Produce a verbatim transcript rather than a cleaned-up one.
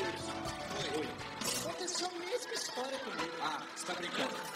Oi. Oi. Aconteceu a mesma história comigo. Ah, você tá brincando.